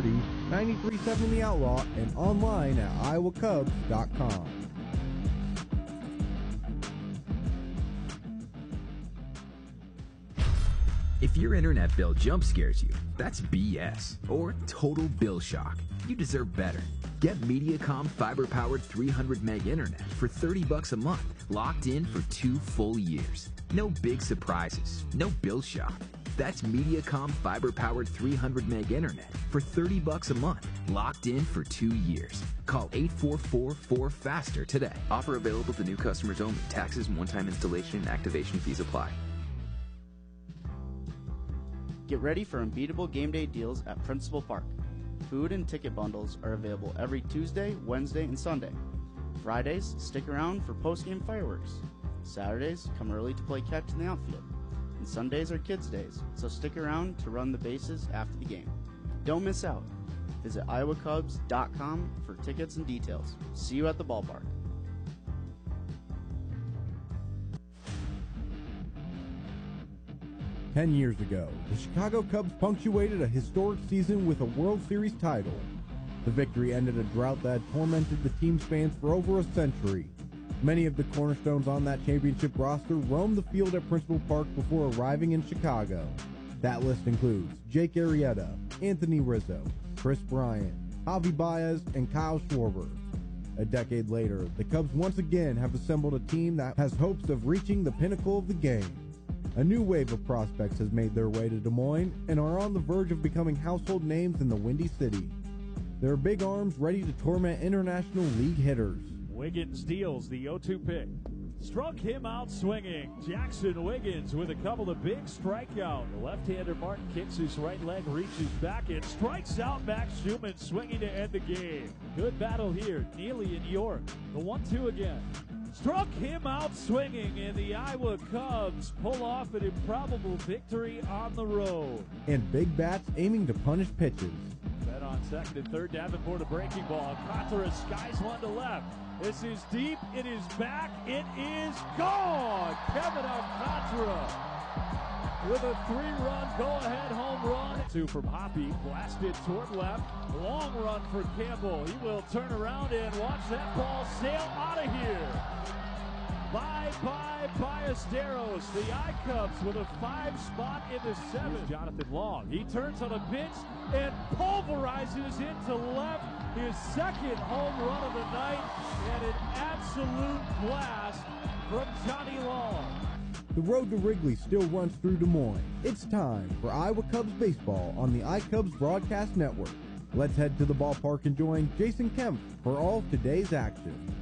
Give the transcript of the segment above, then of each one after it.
93.7 The Outlaw, and online at iowacubs.com. If your internet bill jump scares you, that's BS or total bill shock. You deserve better. Get Mediacom fiber-powered 300 meg internet for $30 a month, locked in for 2 full years. No big surprises, no bill shock. That's Mediacom fiber-powered 300 meg internet for $30 a month, locked in for 2 years. Call 844-4FASTER today. Offer available to new customers only. Taxes and one-time installation and activation fees apply. Get ready for unbeatable game day deals at Principal Park. Food and ticket bundles are available every Tuesday, Wednesday, and Sunday. Fridays, stick around for post-game fireworks. Saturdays, come early to play catch in the outfield. And Sundays are kids' days, so stick around to run the bases after the game. Don't miss out. Visit iowacubs.com for tickets and details. See you at the ballpark. Ten years ago, the Chicago Cubs punctuated a historic season with a World Series title. The victory ended a drought that had tormented the team's fans for over a century. Many of the cornerstones on that championship roster roamed the field at Principal Park before arriving in Chicago. That list includes Jake Arrieta, Anthony Rizzo, Chris Bryant, Javi Baez, and Kyle Schwarber. A decade later, the Cubs once again have assembled a team that has hopes of reaching the pinnacle of the game. A new wave of prospects has made their way to Des Moines and are on the verge of becoming household names in the Windy City. Their big arms ready to torment International League hitters. Wiggins deals the 0-2 pick. Struck him out swinging. Jackson Wiggins with a couple of big strikeouts. The left-hander Martin kicks his right leg, reaches back, and strikes out Max Schumann swinging to end the game. Good battle here. Neely and York. The 1-2 again. Struck him out swinging, and the Iowa Cubs pull off an improbable victory on the road. And big bats aiming to punish pitches. Set on second and third, Davenport a breaking ball. Alcantara skies one to left. This is deep, it is back, it is gone! Kevin Alcantara with a 3-run go-ahead home run. 2 from Hoppy, blasted toward left. Long run for Campbell. He will turn around and watch that ball sail out of here. Bye-bye Ballesteros. The I-Cubs with a 5 spot in the 7th. Jonathan Long. He turns on a pitch and pulverizes into left. His second home run of the night, and an absolute blast from Johnny Long. The road to Wrigley still runs through Des Moines. It's time for Iowa Cubs baseball on the iCubs Broadcast Network. Let's head to the ballpark and join Jason Kemp for all of today's action.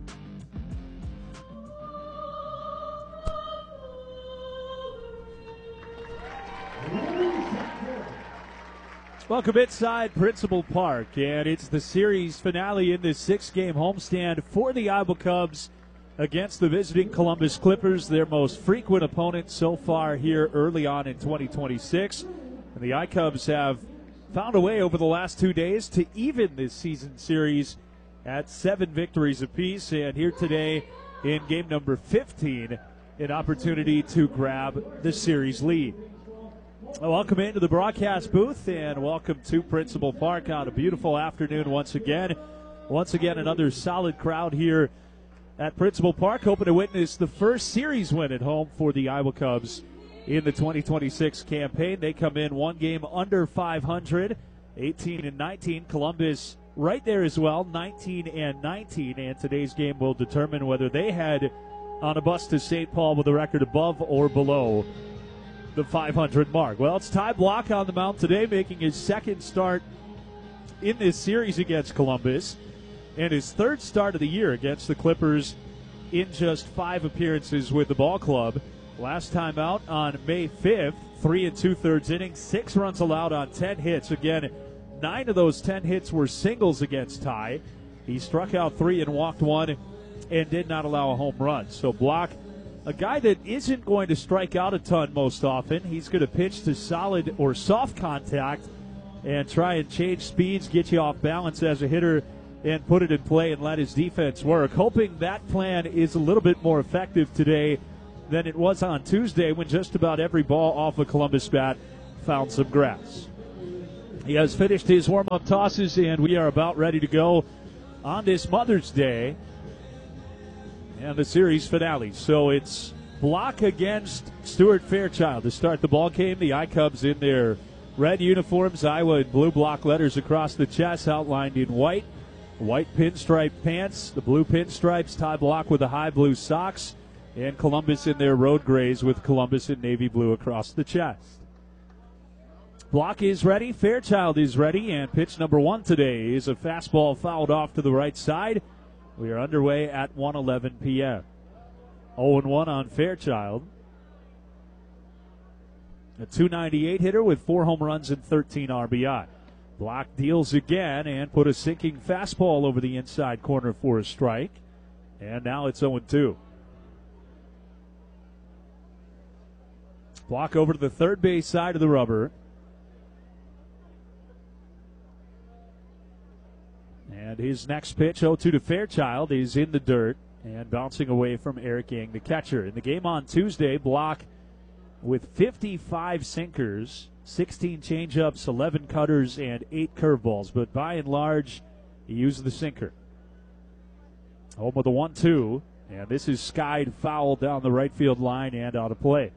Welcome inside Principal Park, and it's the series finale in this 6-game homestand for the Iowa Cubs against the visiting Columbus Clippers, their most frequent opponent so far here early on in 2026. And the I-Cubs have found a way over the last 2 days to even this season series at 7 victories apiece, and here today in game number 15, an opportunity to grab the series lead. Welcome into the broadcast booth and welcome to Principal Park on a beautiful afternoon once again. Once again, another solid crowd here at Principal Park, hoping to witness the first series win at home for the Iowa Cubs in the 2026 campaign. They come in 1 game under 500, 18-19. Columbus right there as well, 19-19. And today's game will determine whether they head on a bus to St. Paul with a record above or below the 500 mark. Well, it's Ty Blach on the mound today, making his second start in this series against Columbus and his third start of the year against the Clippers in just 5 appearances with the ball club. Last time out on May 5th, 3 2/3 innings, 6 runs allowed on 10 hits. Again, 9 of those 10 hits were singles against Ty. He struck out 3 and walked 1 and did not allow a home run. So Blach, a guy that isn't going to strike out a ton most often. He's going to pitch to solid or soft contact and try and change speeds, get you off balance as a hitter, and put it in play and let his defense work. Hoping that plan is a little bit more effective today than it was on Tuesday when just about every ball off a Columbus bat found some grass. He has finished his warm-up tosses, and we are about ready to go on this Mother's Day and the series finale. So it's Block against Stuart Fairchild to start the ball game. The I-Cubs in their red uniforms, Iowa in blue block letters across the chest outlined in white. White pinstripe pants, the blue pinstripes, Ty Block with the high blue socks, and Columbus in their road grays with Columbus in navy blue across the chest. Block is ready, Fairchild is ready, and pitch number 1 today is a fastball fouled off to the right side. We are underway at 1:11 p.m. 0-1 on Fairchild. A .298 hitter with 4 home runs and 13 RBI. Block deals again and put a sinking fastball over the inside corner for a strike. And now it's 0-2. Block over to the third base side of the rubber. And his next pitch, 0-2 to Fairchild, is in the dirt and bouncing away from Eric Yang, the catcher. In the game on Tuesday, Block with 55 sinkers, 16 changeups, 11 cutters, and 8 curveballs. But by and large, he used the sinker. Home with a 1-2, and this is skied foul down the right field line and out of play.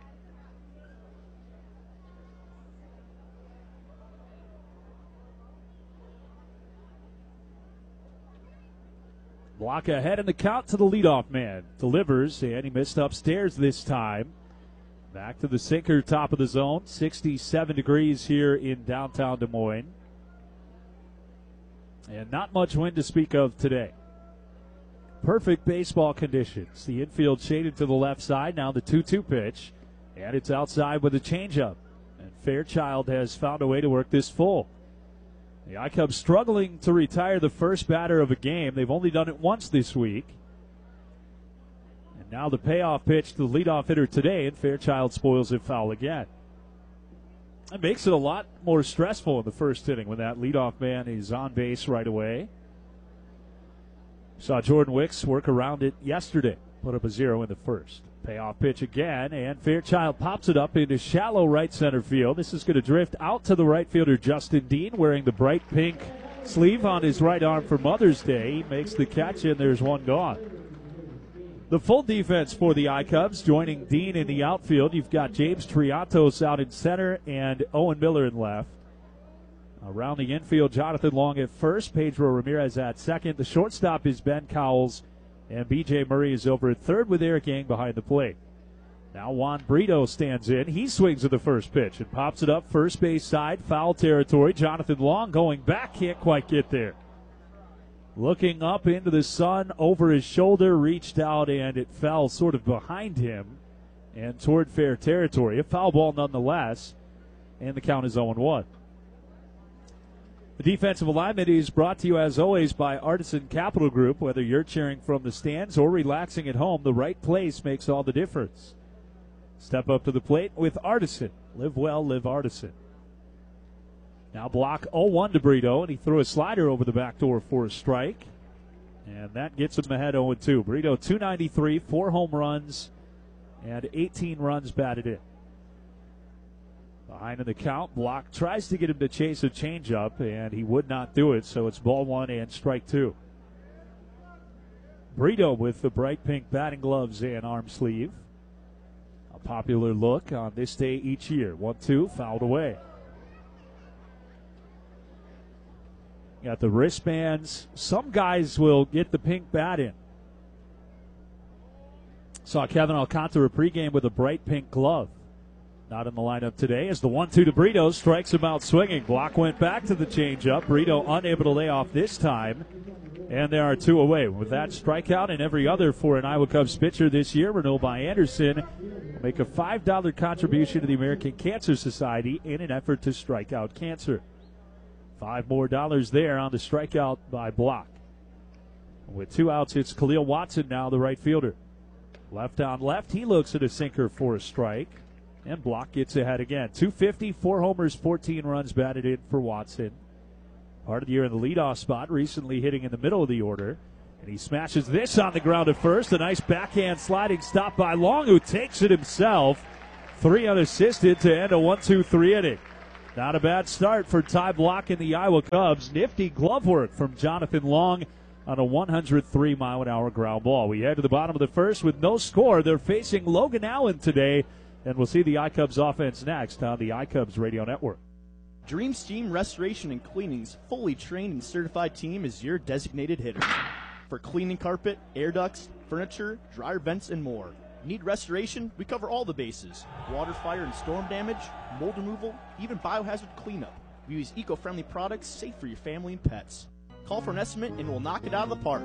Block ahead in the count to the leadoff man. Delivers, and he missed upstairs this time. Back to the sinker, top of the zone. 67 degrees here in downtown Des Moines. And not much wind to speak of today. Perfect baseball conditions. The infield shaded to the left side. Now the 2-2 pitch. And it's outside with a changeup. And Fairchild has found a way to work this full. The I-Cubs struggling to retire the first batter of a game. They've only done it once this week. And now the payoff pitch to the leadoff hitter today, and Fairchild spoils it foul again. It makes it a lot more stressful in the first inning when that leadoff man is on base right away. Saw Jordan Wicks work around it yesterday. Put up a 0 in the first. Payoff pitch again, and Fairchild pops it up into shallow right center field. This is going to drift out to the right fielder, Justin Dean, wearing the bright pink sleeve on his right arm for Mother's Day. He makes the catch, and there's one gone. The full defense for the I-Cubs, joining Dean in the outfield. You've got James Triatos out in center and Owen Miller in left. Around the infield, Jonathan Long at first, Pedro Ramirez at second. The shortstop is Ben Cowles. And B.J. Murray is over at third with Eric Yang behind the plate. Now Juan Brito stands in. He swings at the first pitch and pops it up first base side, foul territory. Jonathan Long going back, can't quite get there. Looking up into the sun, over his shoulder, reached out, and it fell sort of behind him and toward fair territory. A foul ball nonetheless, and the count is 0-1. The defensive alignment is brought to you, as always, by Artisan Capital Group. Whether you're cheering from the stands or relaxing at home, the right place makes all the difference. Step up to the plate with Artisan. Live well, live Artisan. Now Block 0-1 to Brito, and he threw a slider over the back door for a strike. And that gets him ahead 0-2. Brito, .293, 4 home runs, and 18 runs batted in. Behind in the count, Block tries to get him to chase a changeup, and he would not do it, so it's ball 1 and strike 2. Brito with the bright pink batting gloves and arm sleeve. A popular look on this day each year. 1-2, fouled away. Got the wristbands. Some guys will get the pink bat in. Saw Kevin Alcantara pregame with a bright pink glove. Not in the lineup today as the 1-2 to Brito strikes him out swinging. Block went back to the changeup. Brito unable to lay off this time. And there are 2 away. With that strikeout and every other for an Iowa Cubs pitcher this year, Renault by Anderson will make a $5 contribution to the American Cancer Society in an effort to strike out cancer. $5 more there on the strikeout by Block. With 2 outs, it's Khalil Watson now, the right fielder. Left on left, he looks at a sinker for a strike. And Block gets ahead again. .250, 4 homers, 14 runs batted in for Watson. Part of the year in the leadoff spot, recently hitting in the middle of the order. And he smashes this on the ground at first. A nice backhand sliding stop by Long, who takes it himself. 3 unassisted to end a 1-2-3 inning. Not a bad start for Ty Block and the Iowa Cubs. Nifty glove work from Jonathan Long on a 103-mile-an-hour ground ball. We head to the bottom of the first with no score. They're facing Logan Allen today, and we'll see the iCubs offense next on the iCubs Radio Network. Dream Steam Restoration and Cleaning's fully trained and certified team is your designated hitter. For cleaning carpet, air ducts, furniture, dryer vents, and more. Need restoration? We cover all the bases. Water, fire, and storm damage, mold removal, even biohazard cleanup. We use eco-friendly products safe for your family and pets. Call for an estimate and we'll knock it out of the park.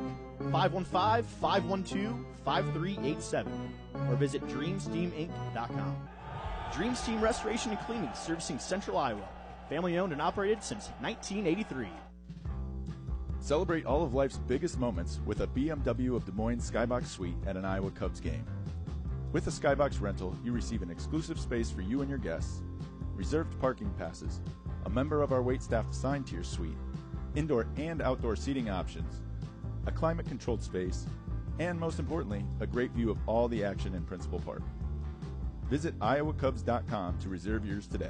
515-512-5387 or visit DreamSteamInc.com. Dream Steam Restoration and Cleaning, servicing Central Iowa. Family owned and operated since 1983. Celebrate all of life's biggest moments with a BMW of Des Moines Skybox Suite at an Iowa Cubs game. With a Skybox rental, you receive an exclusive space for you and your guests, reserved parking passes, a member of our waitstaff assigned to your suite, indoor and outdoor seating options, a climate-controlled space, and most importantly, a great view of all the action in Principal Park. Visit iowacubs.com to reserve yours today.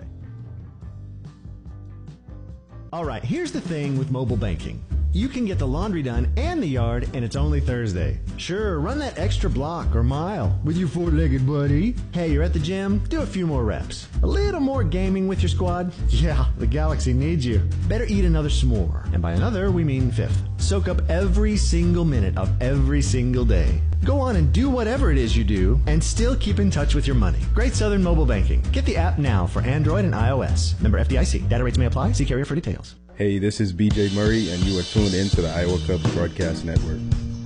All right, here's the thing with mobile banking. You can get the laundry done and the yard, and it's only Thursday. Sure, run that extra block or mile with your four-legged buddy. Hey, you're at the gym? Do a few more reps. A little more gaming with your squad? Yeah, the Galaxy needs you. Better eat another s'more. And by another, we mean fifth. Soak up every single minute of every single day. Go on and do whatever it is you do, and still keep in touch with your money. Great Southern Mobile Banking. Get the app now for Android and iOS. Member FDIC. Data rates may apply. See carrier for details. Hey, this is BJ Murray, and you are tuned in to the Iowa Cubs Broadcast Network.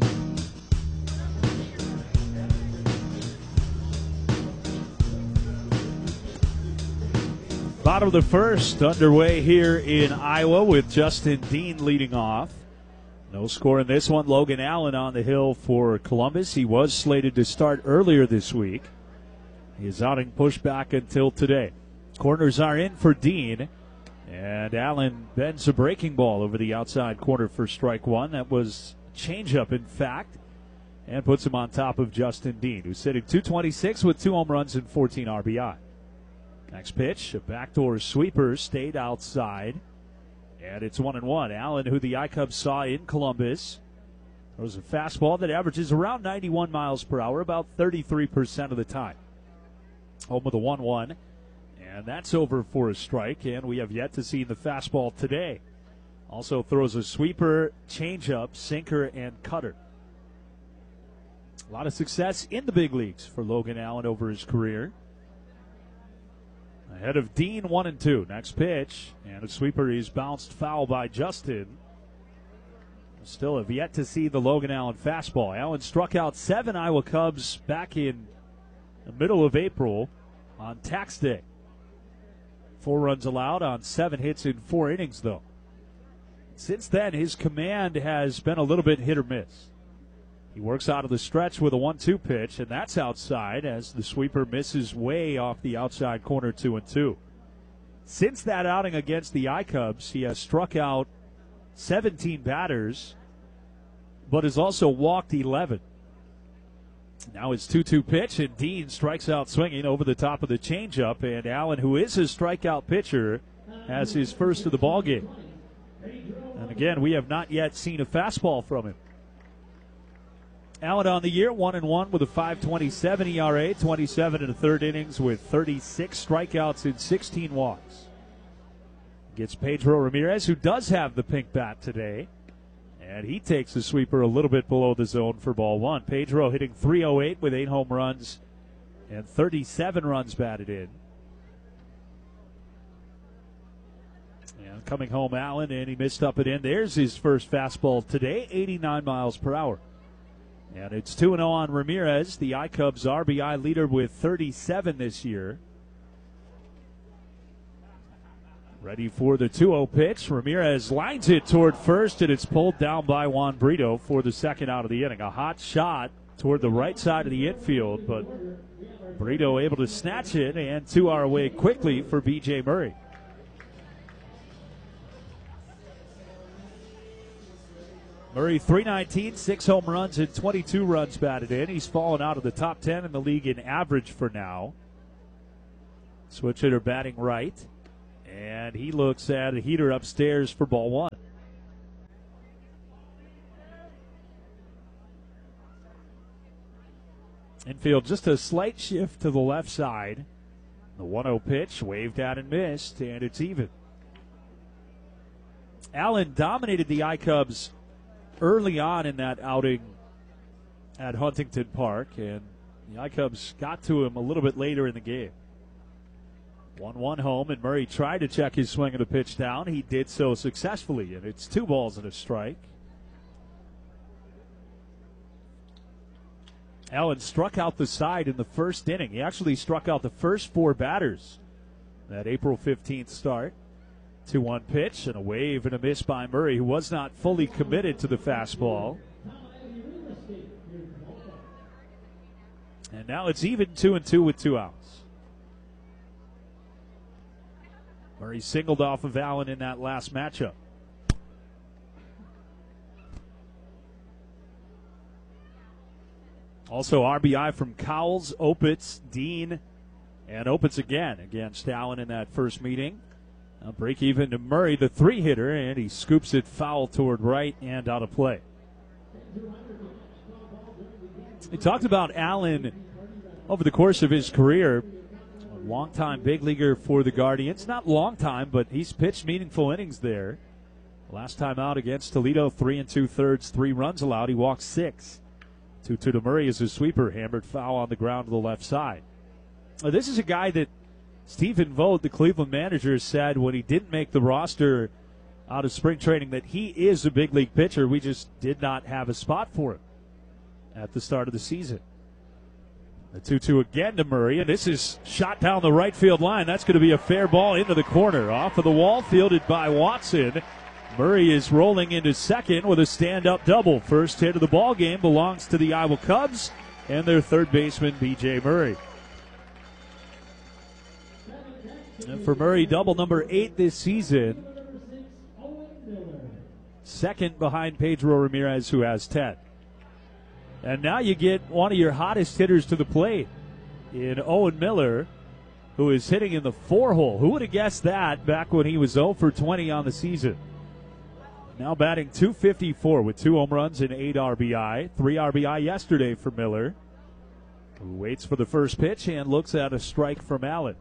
Bottom of the first underway here in Iowa with Justin Dean leading off. No score in this one. Logan Allen on the hill for Columbus. He was slated to start earlier this week. His outing pushed back until today. Corners are in for Dean. And Allen bends a breaking ball over the outside corner for strike one. That was changeup, in fact, and puts him on top of Justin Dean, who's sitting .226 with 2 home runs and 14 RBI. Next pitch, a backdoor sweeper, stayed outside, and it's 1-1. Allen, who the iCubs saw in Columbus, throws a fastball that averages around 91 miles per hour, about 33% of the time. Home with a 1-1. And that's over for a strike, and we have yet to see the fastball today. Also throws a sweeper, changeup, sinker, and cutter. A lot of success in the big leagues for Logan Allen over his career. Ahead of Dean, 1-2. Next pitch, and a sweeper is bounced foul by Justin. Still have yet to see the Logan Allen fastball. Allen struck out 7 Iowa Cubs back in the middle of April on tax day. 4 runs allowed on 7 hits in 4 innings, though. Since then, his command has been a little bit hit or miss. He works out of the stretch with a 1-2 pitch, and that's outside as the sweeper misses way off the outside corner, 2-2. Since that outing against the iCubs, he has struck out 17 batters, but has also walked 11. Now it's 2-2 pitch, and Dean strikes out swinging over the top of the changeup, and Allen, who is his strikeout pitcher, has his first of the ball game. And again, we have not yet seen a fastball from him. Allen on the year, 1-1 with a 5.27 ERA, 27 1/3 innings with 36 strikeouts and 16 walks. Gets Pedro Ramirez, who does have the pink bat today. And he takes the sweeper a little bit below the zone for ball one. Pedro hitting .308 with 8 home runs and 37 runs batted in. And coming home, Allen, and he missed up and in. There's his first fastball today, 89 miles per hour. And it's 2-0 on Ramirez, the iCubs RBI leader with 37 this year. Ready for the 2-0 pitch. Ramirez lines it toward first, and it's pulled down by Juan Brito for the second out of the inning. A hot shot toward the right side of the infield, but Brito able to snatch it, and 2 are away quickly for B.J. Murray. Murray, .319, 6 home runs and 22 runs batted in. He's fallen out of the top 10 in the league in average for now. Switch hitter batting right. And he looks at a heater upstairs for ball one. Infield, just a slight shift to the left side. The 1-0 pitch, waved out and missed, and it's even. Allen dominated the I-Cubs early on in that outing at Huntington Park, and the I-Cubs got to him a little bit later in the game. 1-1 home, and Murray tried to check his swing of the pitch down. He did so successfully, and it's 2 balls and a strike. Allen struck out the side in the first inning. He actually struck out the first 4 batters that April 15th start. 2-1 pitch and a wave and a miss by Murray, who was not fully committed to the fastball. And now it's even 2-2 with 2 outs. Murray singled off of Allen in that last matchup. Also RBI from Cowles, Opitz, Dean, and Opitz again against Allen in that first meeting. A break even to Murray, the 3-hitter, and he scoops it foul toward right and out of play. We talked about Allen over the course of his career. A longtime big leaguer for the Guardians. Not long time, but he's pitched meaningful innings there. Last time out against Toledo, 3 2/3, 3 runs allowed. He walked 6. 2-2 to Murray as a sweeper, hammered foul on the ground to the left side. This is a guy that Stephen Vogt, the Cleveland manager, said when he didn't make the roster out of spring training that he is a big league pitcher. We just did not have a spot for him at the start of the season. The 2-2 again to Murray, and this is shot down the right field line. That's going to be a fair ball into the corner. Off of the wall, fielded by Watson. Murray is rolling into second with a stand-up double. First hit of the ball game belongs to the Iowa Cubs and their third baseman, B.J. Murray. And for Murray, double number 8 this season. Second behind Pedro Ramirez, who has 10. And now you get one of your hottest hitters to the plate in Owen Miller, who is hitting in the 4-hole. Who would have guessed that back when he was 0 for 20 on the season? Now batting .254 with 2 home runs and 8 RBI. 3 RBI yesterday for Miller, who waits for the first pitch and looks at a strike from Allen.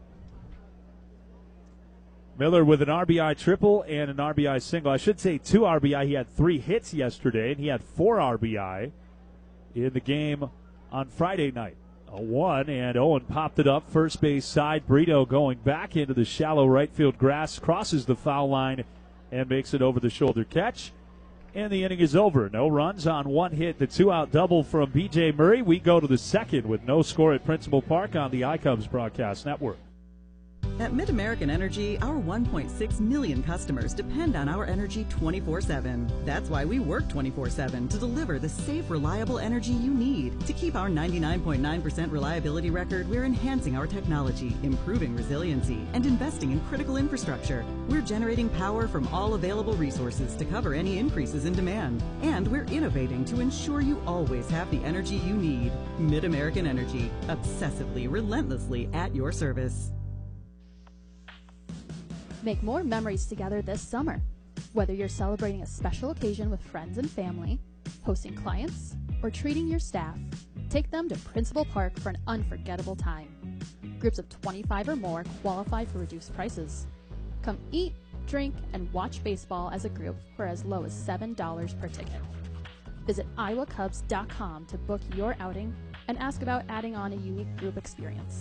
Miller with an RBI triple and an RBI single. I should say 2 RBI. He had 3 hits yesterday, and he had 4 RBI in the game on Friday night. A 1, and Owen popped it up first base side. Brito going back into the shallow right field grass, crosses the foul line, and makes it over the shoulder catch. And the inning is over. No runs on 1 hit. The 2-out double from B.J. Murray. We go to the second with no score at Principal Park on the iCubs Broadcast Network. At MidAmerican Energy, our 1.6 million customers depend on our energy 24/7. That's why we work 24/7 to deliver the safe, reliable energy you need. To keep our 99.9% reliability record, we're enhancing our technology, improving resiliency, and investing in critical infrastructure. We're generating power from all available resources to cover any increases in demand. And we're innovating to ensure you always have the energy you need. MidAmerican Energy, obsessively, relentlessly at your service. Make more memories together this summer. Whether you're celebrating a special occasion with friends and family, hosting clients, or treating your staff, take them to Principal Park for an unforgettable time. Groups of 25 or more qualify for reduced prices. Come eat, drink, and watch baseball as a group for as low as $7 per ticket. Visit iowacubs.com to book your outing and ask about adding on a unique group experience.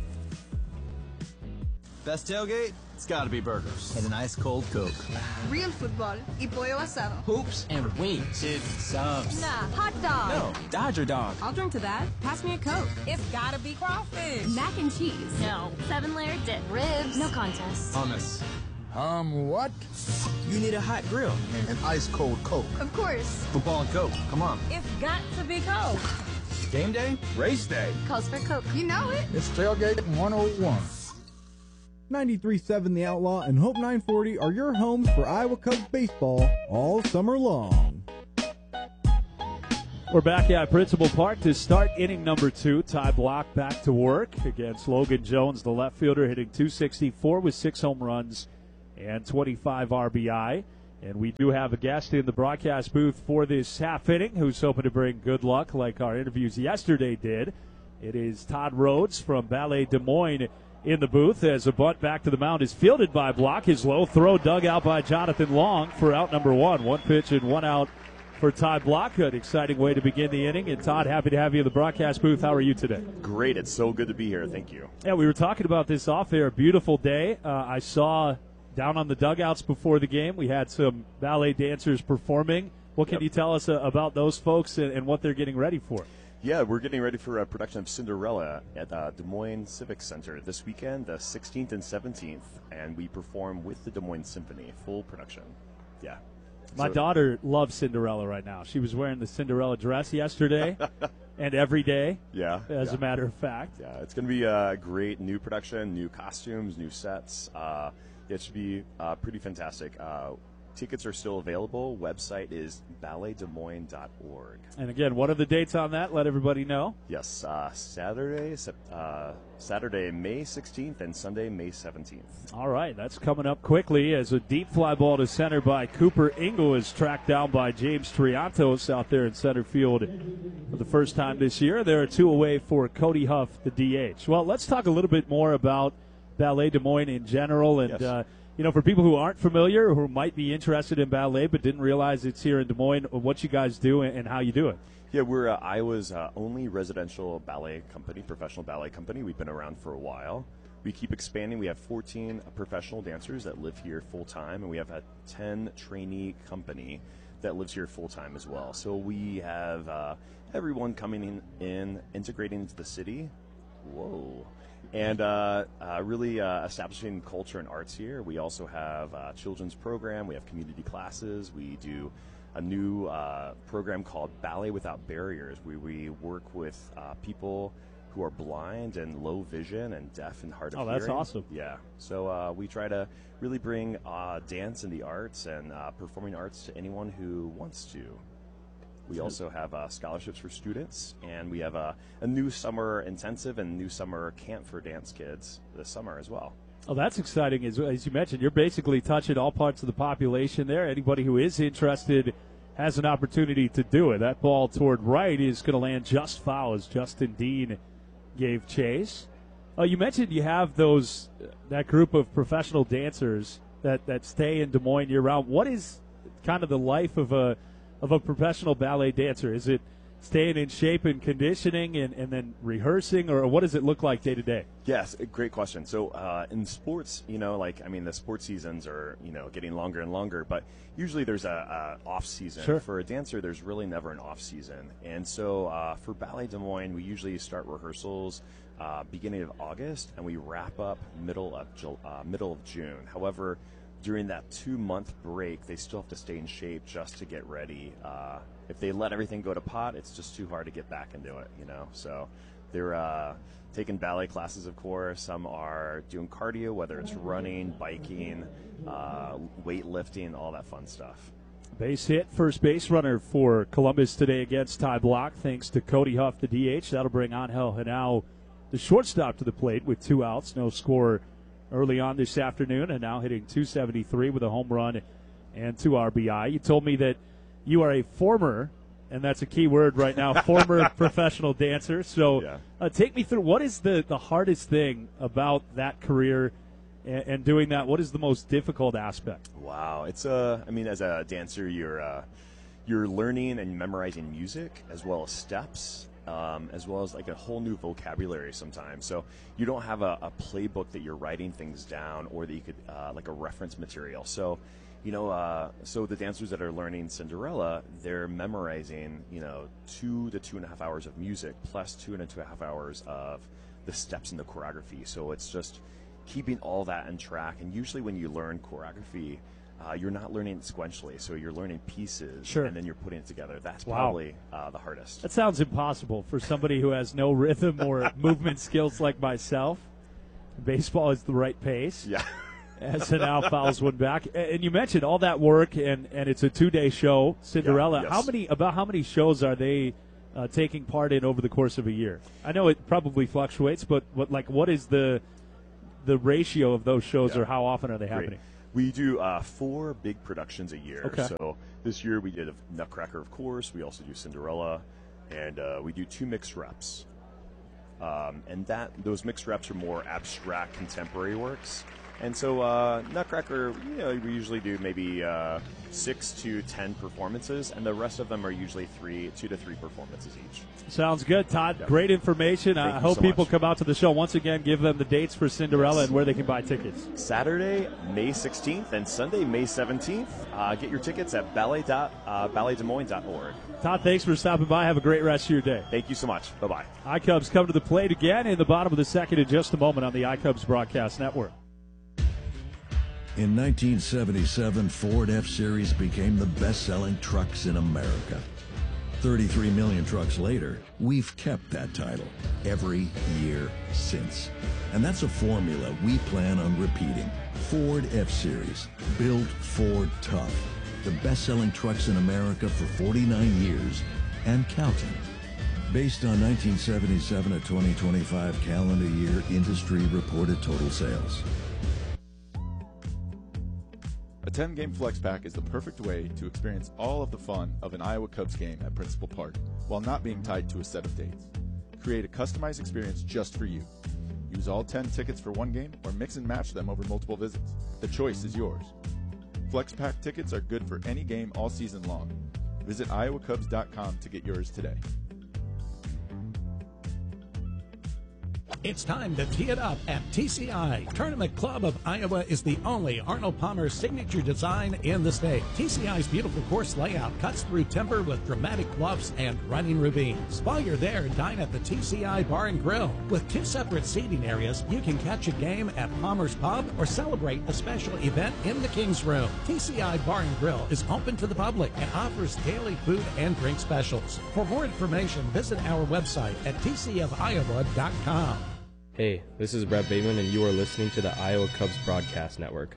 Best tailgate? It's gotta be burgers. And an ice cold Coke. Real football y pollo asado. Hoops and wings. It's subs. Nah, hot dog. No, Dodger dog. I'll drink to that. Pass me a Coke. It's gotta be crawfish. Mac and cheese. No. 7-layer dip. Ribs. No contest. Hummus. What? You need a hot grill. An ice cold Coke. Of course. Football and Coke. Come on. It's got to be Coke. Game day? Race day. Calls for Coke. You know it. It's Tailgate 101. 93.7 The Outlaw and Hope 940 are your homes for Iowa Cubs baseball all summer long. We're back at Principal Park to start inning number 2. Ty Block back to work against Logan Jones, the left fielder, hitting .264 with 6 home runs and 25 RBI. And we do have a guest in the broadcast booth for this half inning who's hoping to bring good luck like our interviews yesterday did. It is Todd Rhodes from Ballet Des Moines in the booth as a bunt back to the mound is fielded by Block. His low throw dug out by Jonathan Long for out number 1. 1 pitch and 1 out for Todd Block. An exciting way to begin the inning. And Todd, happy to have you in the broadcast booth. How are you today? Great. It's so good to be here. Thank you. Yeah, we were talking about this off air. Beautiful day. I saw down on the dugouts before the game, we had some ballet dancers performing. What can you tell us about those folks and what they're getting ready for? Yeah, we're getting ready for a production of Cinderella at Des Moines Civic Center this weekend, the 16th and 17th, and we perform with the Des Moines Symphony, full production. Yeah. My daughter loves Cinderella right now. She was wearing the Cinderella dress yesterday and every day, as a matter of fact. Yeah, it's going to be a great new production, new costumes, new sets. It should be pretty fantastic. Tickets are still available. Website is balletdesmoines.org. And again, what are the dates on that? Let everybody know. Yes, Saturday, May 16th, and Sunday, May 17th. All right, that's coming up quickly as a deep fly ball to center by Cooper Ingle is tracked down by James Triantos out there in center field for the first time this year. There are 2 away for Cody Huff, the DH. Well, let's talk a little bit more about Ballet Des Moines in general, and for people who aren't familiar, who might be interested in ballet but didn't realize it's here in Des Moines, what you guys do and how you do it. Yeah, we're Iowa's only residential ballet company, professional ballet company. We've been around for a while. We keep expanding. We have 14 professional dancers that live here full-time, and we have a 10 trainee company that lives here full-time as well. So we have everyone coming in, integrating into the city. Whoa. And really establishing culture and arts here. We also have a children's program. We have community classes. We do a new program called Ballet Without Barriers, where we work with people who are blind and low vision and deaf and hard of hearing. Oh, that's awesome. Yeah. So we try to really bring dance and the arts and performing arts to anyone who wants to. We also have scholarships for students, and we have a new summer intensive and new summer camp for dance kids this summer as well. Oh, that's exciting. As you mentioned, you're basically touching all parts of the population there. Anybody who is interested has an opportunity to do it. That ball toward right is going to land just foul as Justin Dean gave chase. You mentioned you have that group of professional dancers that stay in Des Moines year-round. What is kind of the life of a professional ballet dancer? Is it staying in shape and conditioning and then rehearsing, or what does it look like day to day? Yes, great question. So in sports, the sports seasons are, getting longer and longer, but usually there's a off season. Sure. For a dancer, there's really never an off season. And so for Ballet Des Moines, we usually start rehearsals beginning of August, and we wrap up middle of June. However, during that 2-month break, they still have to stay in shape just to get ready. If they let everything go to pot, it's just too hard to get back into it, So they're taking ballet classes, of course. Some are doing cardio, whether it's running, biking, weightlifting, all that fun stuff. Base hit, first base runner for Columbus today against Ty Block, thanks to Cody Huff, the DH. That'll bring Angel Henao, the shortstop, to the plate with 2 outs, no score early on this afternoon, and now hitting .273 with a home run and 2 RBI. You told me that you are a former, and that's a key word right now, former professional dancer. So take me through, what is the hardest thing about that career and doing that? What is the most difficult aspect? Wow. It's as a dancer, you're learning and memorizing music as well as steps. As well as like a whole new vocabulary sometimes. So you don't have a playbook that you're writing things down, or that you could like a reference material. So, so the dancers that are learning Cinderella, they're memorizing, 2 to 2.5 hours of music plus 2.5 hours of the steps in the choreography. So it's just keeping all that in track. And usually when you learn choreography, you're not learning it sequentially, so you're learning pieces, and then you're putting it together. That's probably the hardest. That sounds impossible for somebody who has no rhythm or movement skills like myself. Baseball is the right pace. Yeah. SNL fouls one back. And you mentioned all that work, and it's a 2-day show, Cinderella. Yeah, yes. How many shows are they taking part in over the course of a year? I know it probably fluctuates, but what is the ratio of those shows, or how often are they happening? We do 4 big productions a year. Okay. So this year we did Nutcracker, of course. We also do Cinderella, and we do 2 mixed reps. And those mixed reps are more abstract contemporary works. And so Nutcracker, we usually do maybe 6 to 10 performances, and the rest of them are usually 2 to 3 performances each. Sounds good, Todd. Great information. I hope people come out to the show. Once again, give them the dates for Cinderella and where they can buy tickets. Saturday, May 16th, and Sunday, May 17th. Get your tickets at balletdesmoines.org. Todd, thanks for stopping by. Have a great rest of your day. Thank you so much. Bye-bye. iCubs come to the plate again in the bottom of the second in just a moment on the iCubs Broadcast Network. In 1977, Ford F-Series became the best-selling trucks in America. 33 million trucks later, we've kept that title every year since. And that's a formula we plan on repeating. Ford F-Series, built Ford tough. The best-selling trucks in America for 49 years and counting. Based on 1977 to 2025 calendar year industry reported total sales. A 10-game flex pack is the perfect way to experience all of the fun of an Iowa Cubs game at Principal Park while not being tied to a set of dates. Create a customized experience just for you. Use all 10 tickets for one game or mix and match them over multiple visits. The choice is yours. Flex pack tickets are good for any game all season long. Visit iowacubs.com to get yours today. It's time to tee it up at TCI. Tournament Club of Iowa is the only Arnold Palmer signature design in the state. TCI's beautiful course layout cuts through timber with dramatic bluffs and running ravines. While you're there, dine at the TCI Bar and Grill. With 2 separate seating areas, you can catch a game at Palmer's Pub or celebrate a special event in the King's Room. TCI Bar and Grill is open to the public and offers daily food and drink specials. For more information, visit our website at tcofiowa.com. Hey, this is Brett Bateman, and you are listening to the Iowa Cubs Broadcast Network.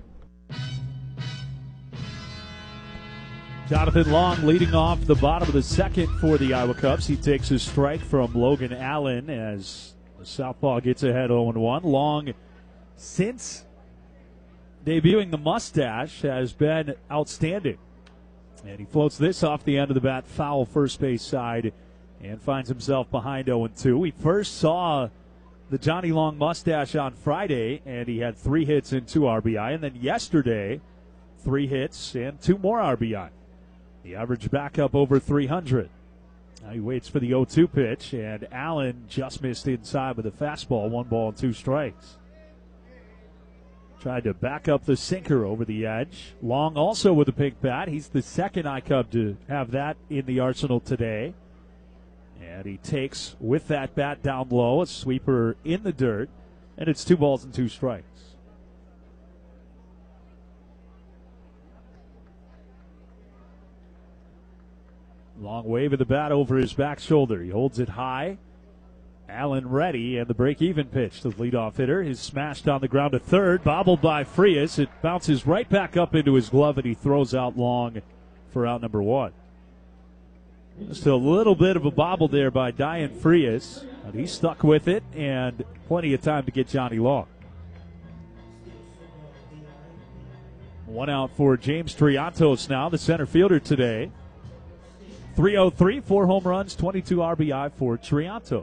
Jonathan Long leading off the bottom of the second for the Iowa Cubs. He takes his strike from Logan Allen as the southpaw gets ahead 0-1. Long, since debuting the mustache, has been outstanding. And he floats this off the end of the bat, foul first base side, and finds himself behind 0-2. We first saw the Johnny Long mustache on Friday, and he had 3 hits and 2 RBI. And then yesterday, 3 hits and 2 more RBI. The average back up over 300. Now he waits for the 0-2 pitch, and Allen just missed inside with a fastball, 1 ball and 2 strikes. Tried to back up the sinker over the edge. Long also with a pink bat. He's the second iCub to have that in the arsenal today. And he takes, with that bat down low, a sweeper in the dirt, and it's 2 balls and 2 strikes. Long wave of the bat over his back shoulder. He holds it high. Allen ready, and the break-even pitch to the leadoff hitter is smashed on the ground to third, bobbled by Frias. It bounces right back up into his glove, and he throws out Long for out number 1. Just a little bit of a bobble there by Diane Frias, but he stuck with it, and plenty of time to get Johnny Long. 1 out for James Triantos now, the center fielder today. 303, 4 home runs, 22 RBI for Triantos.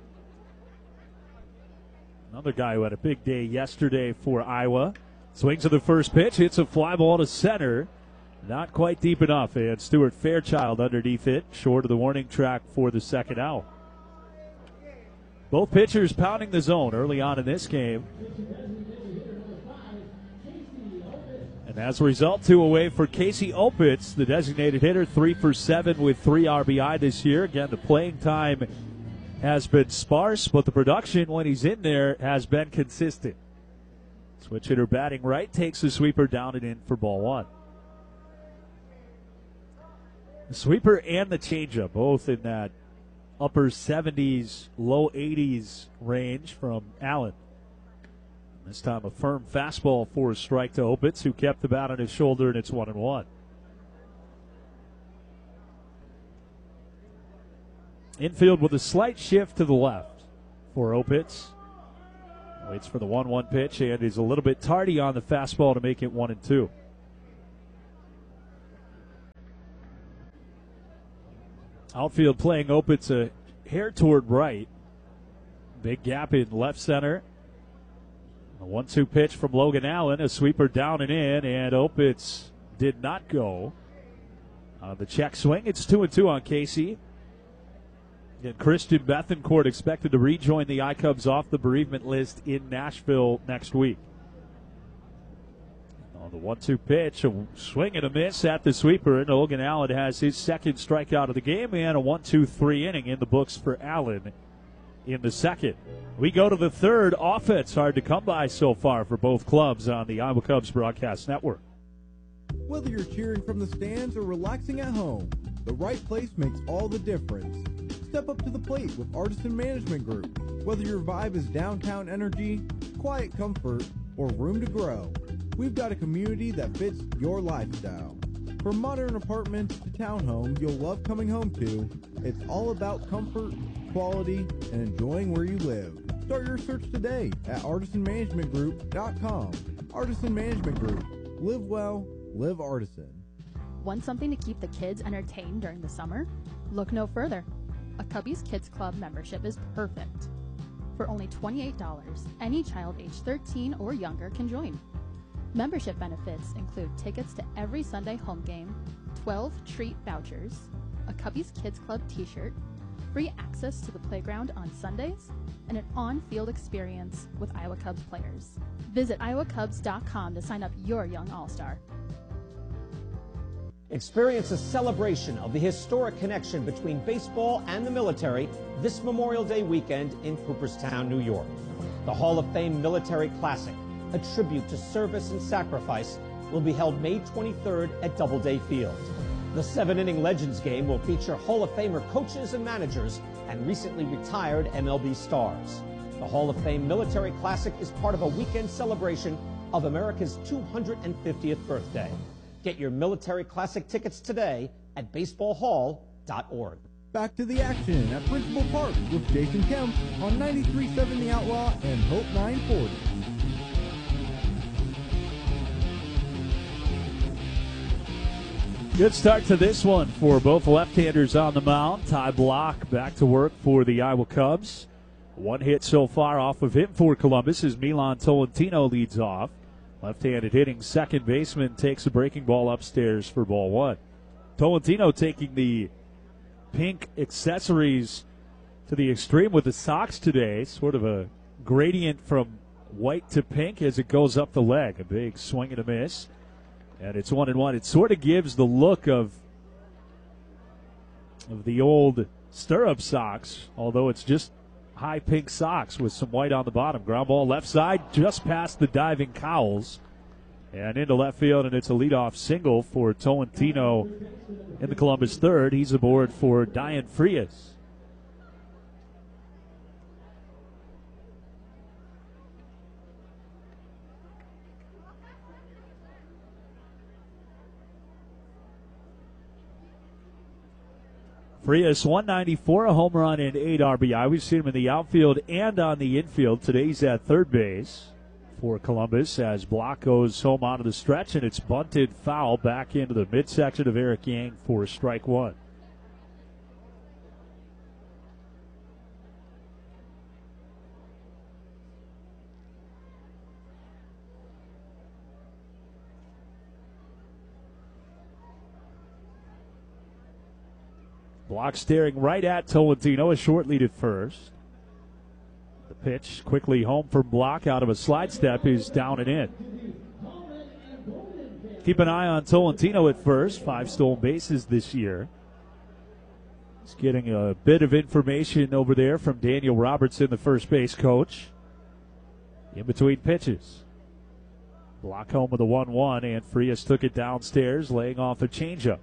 Another guy who had a big day yesterday for Iowa. Swings to the first pitch, hits a fly ball to center. Not quite deep enough, and Stuart Fairchild underneath it, short of the warning track for the second out. Both pitchers pounding the zone early on in this game. And as a result, 2 away for Casey Opitz, the designated hitter, 3 for 7 with 3 RBI this year. Again, the playing time has been sparse, but the production when he's in there has been consistent. Switch hitter batting right, takes the sweeper down and in for ball 1. The sweeper and the changeup, both in that upper 70s, low 80s range from Allen. This time a firm fastball for a strike to Opitz, who kept the bat on his shoulder, and it's 1-1. Infield with a slight shift to the left for Opitz. Waits for the 1-1 pitch and is a little bit tardy on the fastball to make it 1-2. Outfield playing Opitz a hair toward right. Big gap in left center. A 1-2 pitch from Logan Allen, a sweeper down and in, and Opitz did not go. The check swing, it's 2-2 on Casey. And Christian Bethencourt expected to rejoin the iCubs off the bereavement list in Nashville next week. On the 1-2 pitch, a swing and a miss at the sweeper, and Logan Allen has his second strikeout of the game and a 1-2-3 inning in the books for Allen in the second. We go to the third. Offense hard to come by so far for both clubs on the Iowa Cubs broadcast network. Whether you're cheering from the stands or relaxing at home, the right place makes all the difference. Step up to the plate with Artisan Management Group. Whether your vibe is downtown energy, quiet comfort, or room to grow, we've got a community that fits your lifestyle. From modern apartments to townhomes you'll love coming home to, it's all about comfort, quality, and enjoying where you live. Start your search today at artisanmanagementgroup.com. Artisan Management Group. Live well, live Artisan. Want something to keep the kids entertained during the summer? Look no further. A Cubbies Kids Club membership is perfect. For only $28, any child age 13 or younger can join. Membership benefits include tickets to every Sunday home game, 12 treat vouchers, a Cubbies Kids Club t-shirt, free access to the playground on Sundays, and an on-field experience with Iowa Cubs players. Visit iowacubs.com to sign up your young all-star. Experience a celebration of the historic connection between baseball and the military this Memorial Day weekend in Cooperstown, New York. The Hall of Fame Military Classic, a tribute to service and sacrifice, will be held May 23rd at Doubleday Field. The 7-inning Legends game will feature Hall of Famer coaches and managers and recently retired MLB stars. The Hall of Fame Military Classic is part of a weekend celebration of America's 250th birthday. Get your Military Classic tickets today at baseballhall.org. Back to the action at Principal Park with Jason Kemp on 93.7 The Outlaw and Hope 940. Good start to this one for both left-handers on the mound. Ty Block back to work for the Iowa Cubs. One hit so far off of him for Columbus as Milan Tolentino leads off. Left-handed hitting second baseman takes a breaking ball upstairs for ball one. Tolentino taking the pink accessories to the extreme with the Sox today. Sort of a gradient from white to pink as it goes up the leg. A big swing and a miss. And it's 1-1. It sort of gives the look of the old stirrup socks, although it's just high pink socks with some white on the bottom. Ground ball left side, just past the diving Cowles. And into left field, and it's a leadoff single for Tolentino in the Columbus third. He's aboard for Dayan Frias. Frias, 194, a home run and 8 RBI. We've seen him in the outfield and on the infield. Today he's at third base for Columbus as Block goes home out of the stretch, and it's bunted foul back into the midsection of Eric Yang for strike one. Block staring right at Tolentino, a short lead at first. The pitch quickly home for Block out of a slide step is down and in. Keep an eye on Tolentino at first. 5 stolen bases this year. He's getting a bit of information over there from Daniel Robertson, the first base coach. In between pitches. Block home with a 1-1, and Frias took it downstairs, laying off a changeup.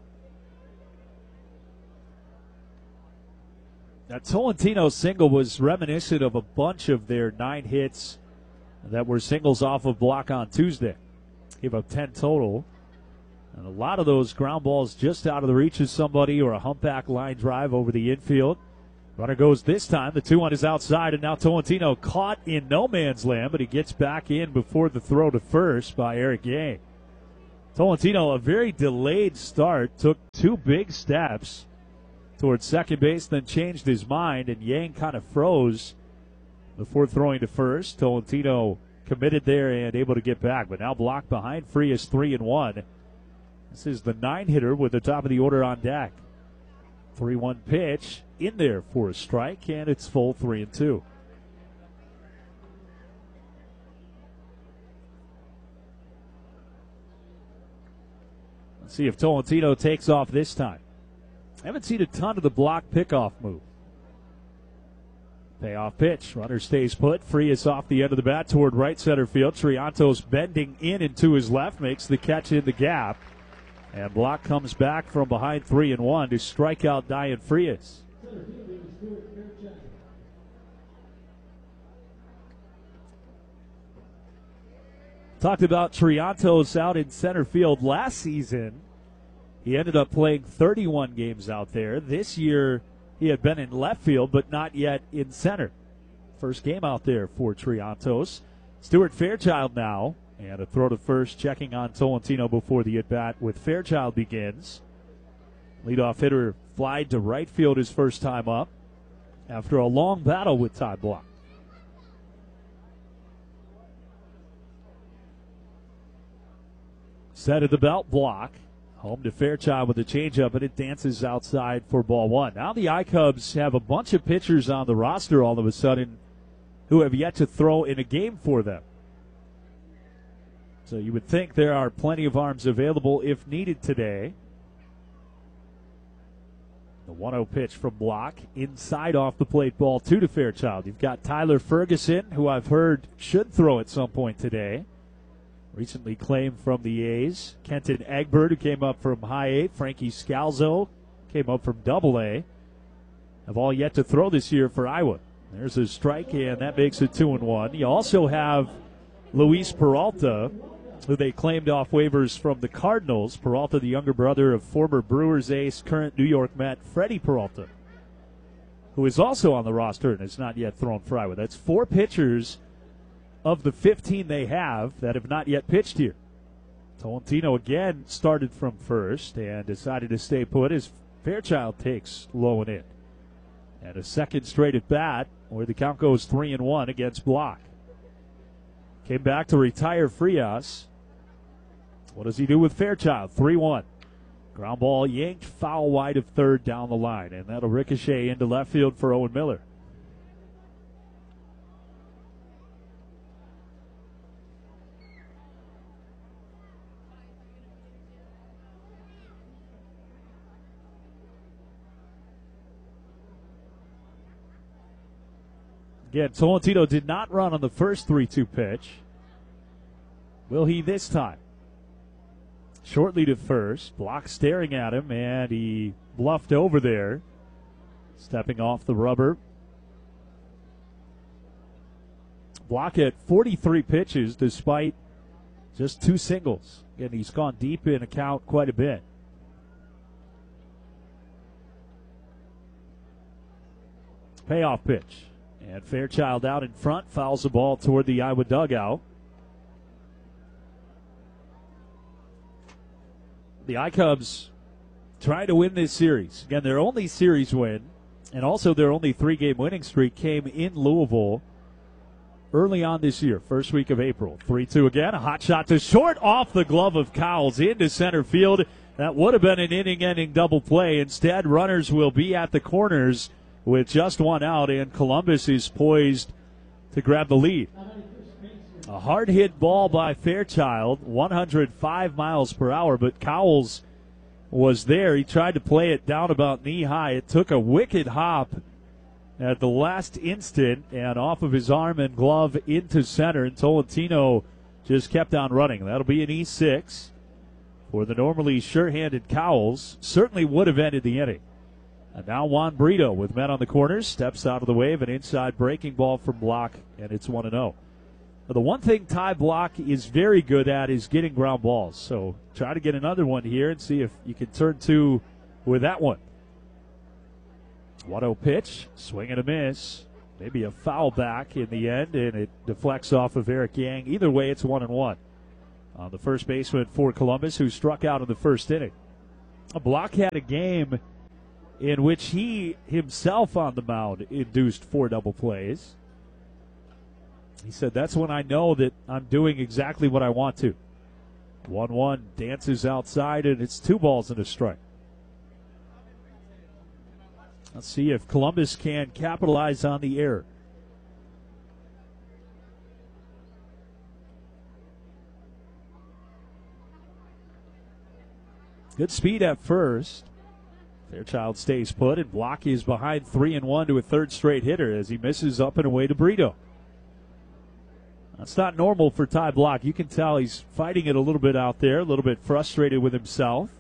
Now, Tolentino's single was reminiscent of a bunch of their 9 hits that were singles off of Block on Tuesday. Gave up 10 total. And a lot of those ground balls just out of the reach of somebody or a humpback line drive over the infield. Runner goes this time. The 2-1 is outside, and now Tolentino caught in no man's land, but he gets back in before the throw to first by Eric Yang. Tolentino, a very delayed start, took 2 big steps towards second base, then changed his mind, and Yang kind of froze before throwing to first. Tolentino committed there and able to get back, but now Block behind Frias 3-1. This is the 9-hitter with the top of the order on deck. 3-1 pitch in there for a strike, and it's full 3-2. Let's see if Tolentino takes off this time. Haven't seen a ton of the Block pickoff move. Payoff pitch. Runner stays put. Frias off the end of the bat toward right center field. Triantos bending in and to his left makes the catch in the gap. And Block comes back from behind 3-1 to strike out Diane Frias. Talked about Triantos out in center field last season. He ended up playing 31 games out there. This year, he had been in left field, but not yet in center. First game out there for Triantos. Stuart Fairchild now, and a throw to first, checking on Tolentino before the at-bat with Fairchild begins. Leadoff hitter flied to right field his first time up after a long battle with Ty Block. Set at the belt, Block. Home to Fairchild with a changeup, and it dances outside for ball 1. Now the I-Cubs have a bunch of pitchers on the roster all of a sudden who have yet to throw in a game for them. So you would think there are plenty of arms available if needed today. The 1-0 pitch from Block. Inside off the plate, ball 2 to Fairchild. You've got Tyler Ferguson, who I've heard should throw at some point today. Recently claimed from the A's. Kenton Egbert, who came up from high A. Frankie Scalzo came up from double A. Have all yet to throw this year for Iowa. There's a strike, and that makes it 2-1. You also have Luis Peralta, who they claimed off waivers from the Cardinals. Peralta, the younger brother of former Brewers ace, current New York Met Freddie Peralta, who is also on the roster and has not yet thrown for Iowa. That's 4 pitchers of the 15 they have that have not yet pitched here. Tolentino again started from first and decided to stay put as Fairchild takes low and in. And a second straight at bat where the count goes 3-1 against Block. Came back to retire Frias. What does he do with Fairchild? 3-1. Ground ball yanked foul wide of third down the line, and that'll ricochet into left field for Owen Miller. Again, Tolentino did not run on the first 3-2 pitch. Will he this time? Shortly to first. Block staring at him, and he bluffed over there. Stepping off the rubber. Block at 43 pitches despite just 2 singles. Again, he's gone deep in a count quite a bit. Payoff pitch. And Fairchild out in front, fouls the ball toward the Iowa dugout. The I-Cubs trying to win this series. Again, their only series win, and also their only 3-game winning streak came in Louisville early on this year, first week of April. 3-2 again, a hot shot to short off the glove of Cowles into center field. That would have been an inning-ending double play. Instead, runners will be at the corners with just 1 out, and Columbus is poised to grab the lead. A hard-hit ball by Fairchild, 105 miles per hour, but Cowles was there. He tried to play it down about knee-high. It took a wicked hop at the last instant and off of his arm and glove into center, and Tolentino just kept on running. That'll be an E6 for the normally sure-handed Cowles. Certainly would have ended the inning. And now Juan Brito with men on the corners, steps out of the way of an inside breaking ball from Block, and it's 1-0. The one thing Ty Block is very good at is getting ground balls. So try to get another one here and see if you can turn two with that one. 1-0 pitch, swing and a miss. Maybe a foul back in the end, and it deflects off of Eric Yang. Either way, it's 1-1 on the first baseman for Columbus, who struck out in the first inning. Block had a game in which he himself on the mound induced 4 double plays. He said, that's when I know that I'm doing exactly what I want to. 1-1, dances outside, and it's 2 balls and a strike. Let's see if Columbus can capitalize on the error. Good speed at first. Fairchild stays put, and Block is behind 3-1 to a third straight hitter as he misses up and away to Brito. That's not normal for Ty Block. You can tell he's fighting it a little bit out there, a little bit frustrated with himself.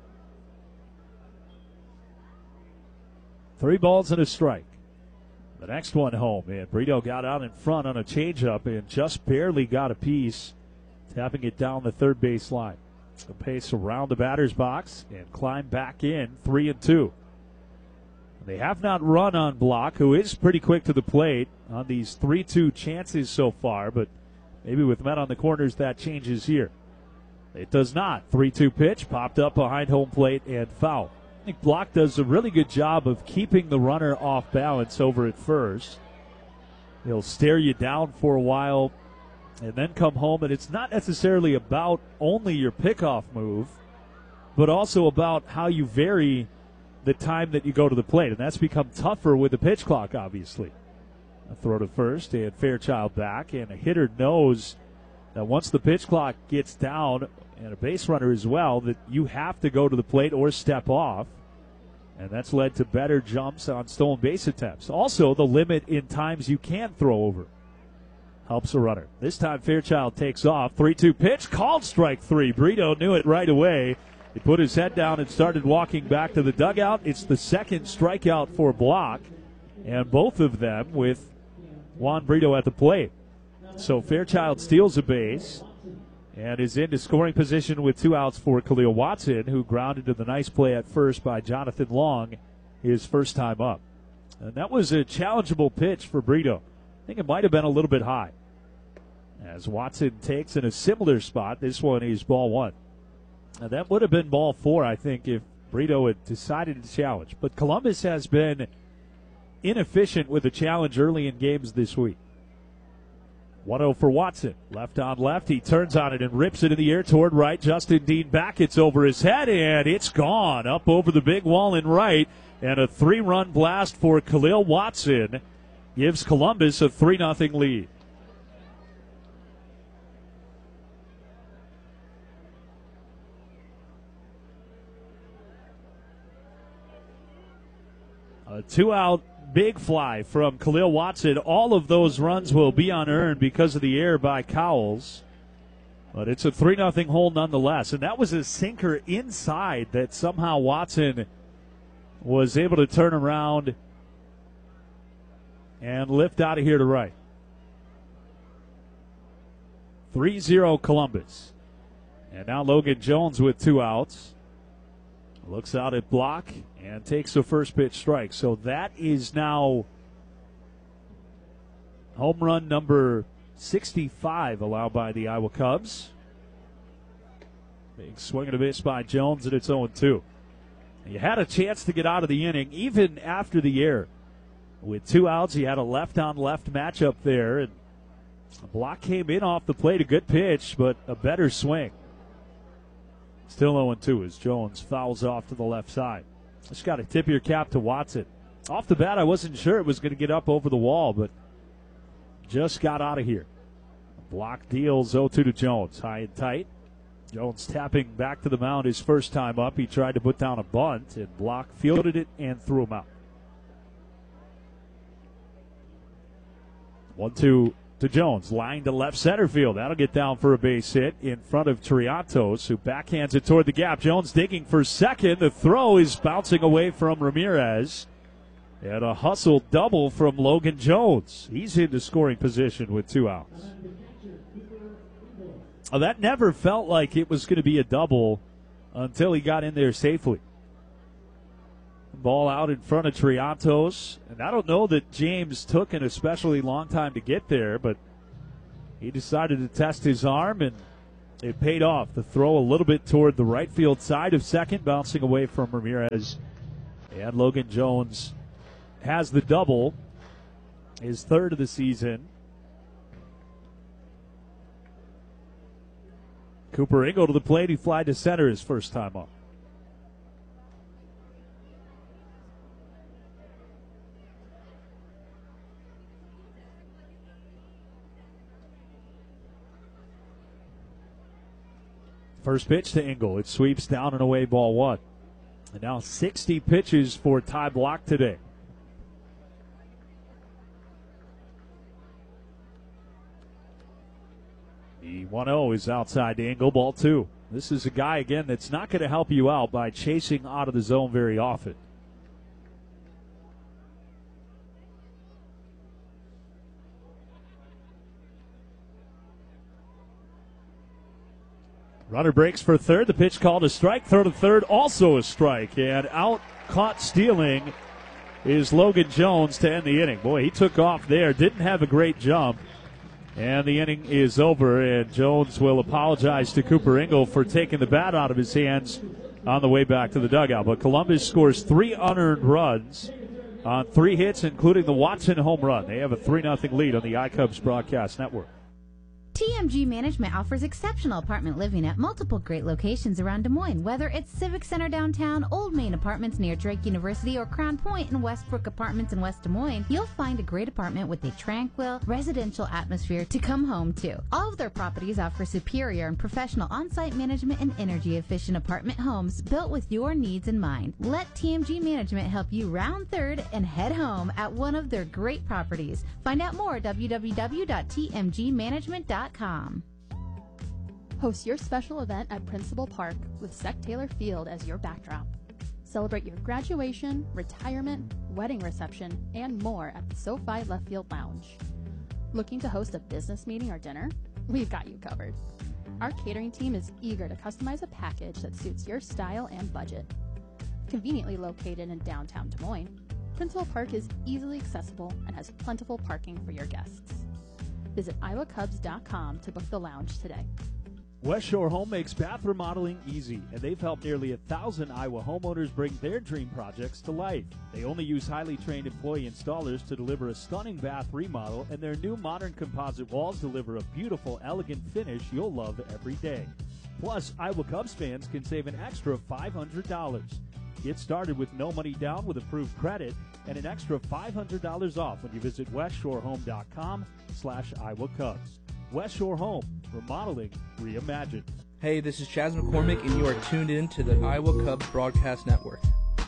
3 balls and a strike. The next one home, and Brito got out in front on a changeup and just barely got a piece, tapping it down the third base line. The pace around the batter's box and climb back in, 3-2. They have not run on Block, who is pretty quick to the plate on these 3-2 chances so far, but maybe with men on the corners that changes here. It does not. 3-2 pitch, popped up behind home plate and foul. I think Block does a really good job of keeping the runner off balance over at first. He'll stare you down for a while and then come home, and it's not necessarily about only your pickoff move, but also about how you vary the time that you go to the plate, and that's become tougher with the pitch clock, obviously. A throw to first and Fairchild back, and a hitter knows that once the pitch clock gets down, and a base runner as well, that you have to go to the plate or step off, and that's led to better jumps on stolen base attempts. Also, the limit in times you can throw over helps a runner. This time Fairchild takes off. 3-2 pitch, called strike 3. Brito knew it right away. He put his head down and started walking back to the dugout. It's the second strikeout for Block, and both of them with Juan Brito at the plate. So Fairchild steals a base and is into scoring position with 2 outs for Khalil Watson, who grounded to the nice play at first by Jonathan Long his first time up. And that was a challengeable pitch for Brito. I think it might have been a little bit high. As Watson takes in a similar spot, this one is ball 1. Now that would have been ball 4, I think, if Brito had decided to challenge. But Columbus has been inefficient with the challenge early in games this week. 1-0 for Watson. Left on left. He turns on it and rips it in the air toward right. Justin Dean back. It's over his head, and it's gone. Up over the big wall in right. And a 3-run blast for Khalil Watson gives Columbus a 3-0 lead. A 2-out big fly from Khalil Watson. All of those runs will be unearned because of the error by Cowles. But it's a 3-0 hole nonetheless. And that was a sinker inside that somehow Watson was able to turn around and lift out of here to right. 3-0 Columbus. And now Logan Jones with 2 outs. Looks out at Block and takes a first pitch strike. So that is now home run number 65 allowed by the Iowa Cubs. Big swing and a miss by Jones, and it's 0-2. You had a chance to get out of the inning even after the error. With 2 outs, he had a left-on-left matchup there, and Block came in off the plate. A good pitch, but a better swing. Still 0-2 as Jones fouls off to the left side. Just got to tip your cap to Watson. Off the bat, I wasn't sure it was going to get up over the wall, but just got out of here. Block deals 0-2 to Jones. High and tight. Jones tapping back to the mound his first time up. He tried to put down a bunt, and Block fielded it and threw him out. 1-2 to Jones. Line to left center field. That'll get down for a base hit in front of Triantos, who backhands it toward the gap. Jones digging for second. The throw is bouncing away from Ramirez. And a hustle double from Logan Jones. He's into scoring position with 2 outs. That never felt like it was going to be a double until he got in there safely. Ball out in front of Triantos. And I don't know that James took an especially long time to get there, but he decided to test his arm, and it paid off. The throw a little bit toward the right field side of second, bouncing away from Ramirez. And Logan Jones has the double, his third of the season. Cooper Ingle to the plate. He flied to center his first time up. First pitch to Ingle. It sweeps down and away, ball one. And now 60 pitches for Ty Block today. The 1-0 is outside to Ingle, ball two. This is a guy, again, that's not going to help you out by chasing out of the zone very often. Runner breaks for third. The pitch called a strike. Throw to third, also a strike. And out caught stealing is Logan Jones to end the inning. Boy, he took off there. Didn't have a great jump. And the inning is over. And Jones will apologize to Cooper Ingle for taking the bat out of his hands on the way back to the dugout. But Columbus scores 3 unearned runs on 3 hits, including the Watson home run. They have a 3-0 lead on the iCubs broadcast network. TMG Management offers exceptional apartment living at multiple great locations around Des Moines. Whether it's Civic Center downtown, Old Main Apartments near Drake University, or Crown Point and Westbrook Apartments in West Des Moines, you'll find a great apartment with a tranquil, residential atmosphere to come home to. All of their properties offer superior and professional on-site management and energy-efficient apartment homes built with your needs in mind. Let TMG Management help you round third and head home at one of their great properties. Find out more at www.tmgmanagement.com. Host your special event at Principal Park with Sec Taylor Field as your backdrop. Celebrate your graduation, retirement, wedding reception, and more at the SoFi Left Field Lounge. Looking to host a business meeting or dinner? We've got you covered. Our catering team is eager to customize a package that suits your style and budget. Conveniently located in downtown Des Moines, Principal Park is easily accessible and has plentiful parking for your guests. Visit iowacubs.com to book the lounge today. West Shore Home makes bath remodeling easy, and they've helped nearly 1,000 Iowa homeowners bring their dream projects to life. They only use highly trained employee installers to deliver a stunning bath remodel, and their new modern composite walls deliver a beautiful, elegant finish you'll love every day. Plus, Iowa Cubs fans can save an extra $500. Get started with no money down with approved credit and an extra $500 off when you visit westshorehome.com/Iowa Cubs. West Shore Home, remodeling reimagined. Hey, this is Chaz McCormick, and you are tuned in to the Iowa Cubs Broadcast Network.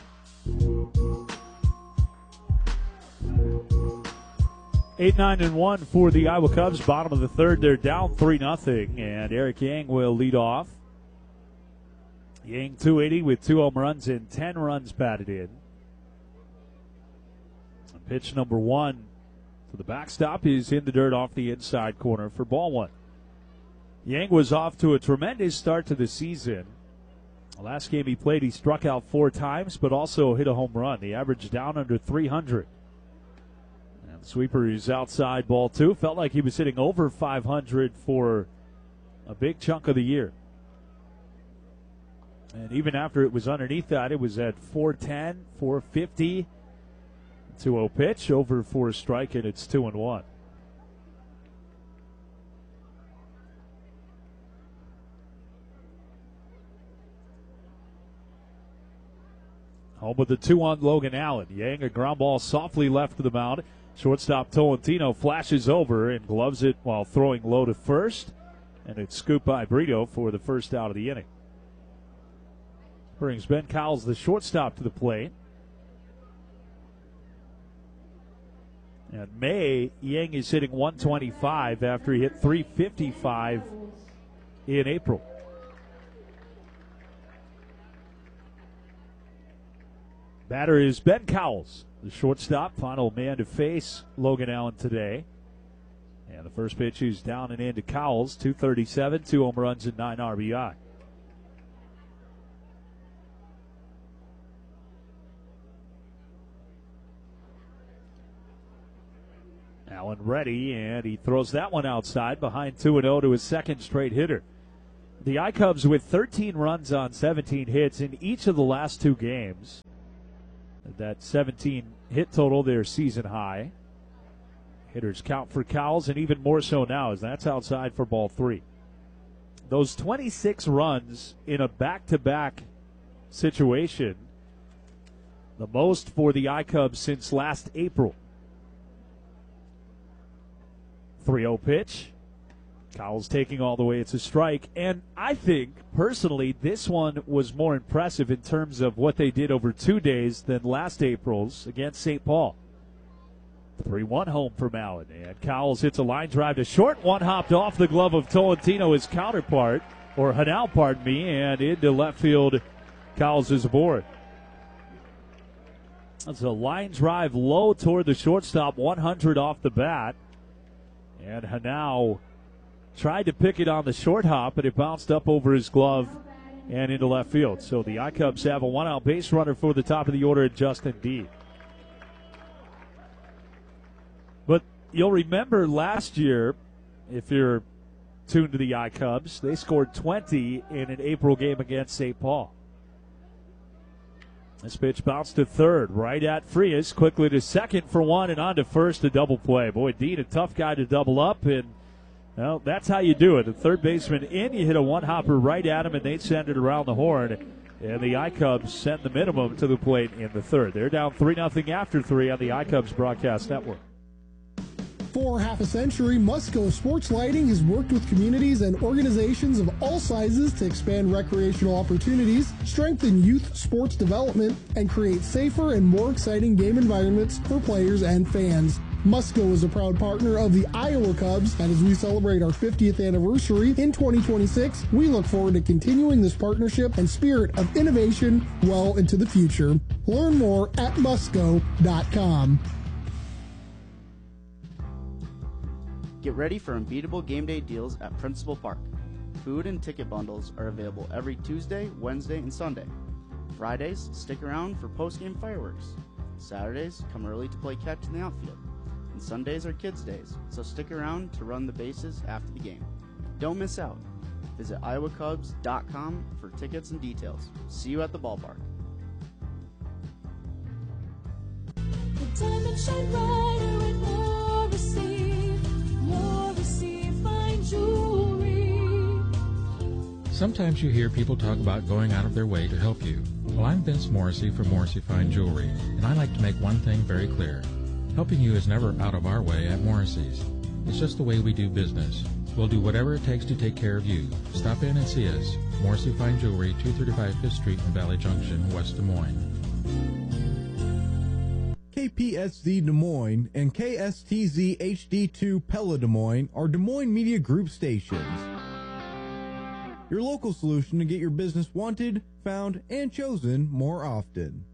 8-9-1 for the Iowa Cubs. Bottom of the third, they're down 3-0, and Eric Yang will lead off. Yang 280 with 2 home runs and 10 runs batted in. And pitch number 1 to the backstop is in the dirt off the inside corner for ball 1. Yang was off to a tremendous start to the season. The last game he played, he struck out 4 times, but also hit a home run. The average down under 300. And the sweeper is outside, ball 2. Felt like he was hitting over 500 for a big chunk of the year. And even after it was underneath that, it was at 410, 450. 2-0 pitch, over for a strike, and it's 2-1. Home with the 2-1 Logan Allen. Yang, a ground ball softly left to the mound. Shortstop Tolentino flashes over and gloves it while throwing low to first. And it's scooped by Brito for the first out of the inning. Brings Ben Cowles, the shortstop, to the plate. And May, Yang is hitting 125 after he hit 355 in April. Batter is Ben Cowles, the shortstop, final man to face Logan Allen today. And the first pitch is down and into Cowles, 237, 2 home runs and 9 RBI. Allen ready, and he throws that one outside behind 2-0 to his second straight hitter. The I-Cubs with 13 runs on 17 hits in each of the last 2 games. That 17 hit total, their season high. Hitters count for Cowles, and even more so now as that's outside for ball 3. Those 26 runs in a back-to-back situation, the most for the I-Cubs since last April. 3-0 pitch. Cowles taking all the way. It's a strike. And I think, personally, this one was more impressive in terms of what they did over 2 days than last April's against St. Paul. 3-1 home for Allen. And Cowles hits a line drive to short. One hopped off the glove of Tolentino, his counterpart, or Hanal, pardon me, and into left field. Cowles is aboard. That's a line drive low toward the shortstop, 100 off the bat. And Hanal tried to pick it on the short hop, but it bounced up over his glove and into left field. So the I-Cubs have a 1-out base runner for the top of the order at Justin Deed. But you'll remember last year, if you're tuned to the I-Cubs, they scored 20 in an April game against St. Paul. This pitch bounced to third, right at Frias, quickly to second for 1 and on to first, a double play. Boy, Dean, a tough guy to double up, and well, that's how you do it. The third baseman in, you hit a one-hopper right at him, and they send it around the horn. And the I-Cubs send the minimum to the plate in the third. They're down 3-0 after 3 on the I-Cubs broadcast network. For half a century, Musco Sports Lighting has worked with communities and organizations of all sizes to expand recreational opportunities, strengthen youth sports development, and create safer and more exciting game environments for players and fans. Musco is a proud partner of the Iowa Cubs, and as we celebrate our 50th anniversary in 2026, we look forward to continuing this partnership and spirit of innovation well into the future. Learn more at musco.com. Get ready for unbeatable game day deals at Principal Park. Food and ticket bundles are available every Tuesday, Wednesday, and Sunday. Fridays, stick around for post-game fireworks. Saturdays, come early to play catch in the outfield. And Sundays are kids' days, so stick around to run the bases after the game. Don't miss out. Visit iowacubs.com for tickets and details. See you at the ballpark. The diamond shine brighter with Morrissey fine jewelry. Sometimes you hear people talk about going out of their way to help you. Well, I'm Vince Morrissey from Morrissey Fine Jewelry, and I like to make one thing very clear. Helping you is never out of our way at Morrissey's. It's just the way we do business. We'll do whatever it takes to take care of you. Stop in and see us. Morrissey Fine Jewelry, 235 5th Street in Valley Junction, West Des Moines. KPSZ Des Moines and KSTZ HD2 Pella Des Moines are Des Moines Media Group stations. Your local solution to get your business wanted, found, and chosen more often.